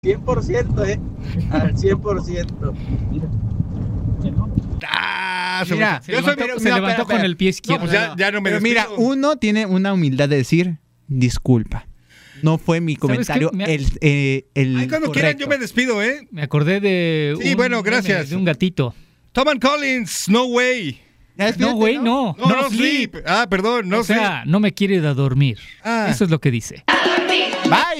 100%, al 100%. Mira, se levantó con el pie izquierdo. No, pues ya no me Pero despido. mira, uno tiene una humildad de decir, disculpa. No fue mi comentario qué? el cuando quieran yo me despido, ¿eh? Me acordé de Sí, bueno, gracias. de un gatito. Tom Collins, No Way. No, güey, no. No sleep. Perdón, no o sea, no me quiere ir a dormir. Eso es lo que dice. Bye.